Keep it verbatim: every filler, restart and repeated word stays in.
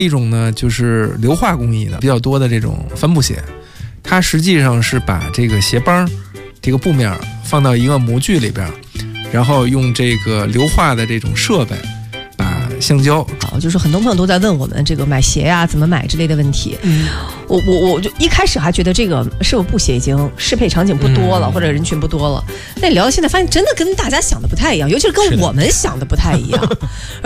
一种呢就是硫化工艺的比较多的这种帆布鞋，它实际上是把这个鞋帮这个布面放到一个模具里边，然后用这个硫化的这种设备把橡胶。 好，就是很多朋友都在问我们这个买鞋呀、啊、怎么买之类的问题。嗯，我我我就一开始还觉得这个是否布鞋已经适配场景不多了、嗯、或者人群不多了，但聊到现在发现真的跟大家想的不太一样，尤其是跟我们想的不太一样。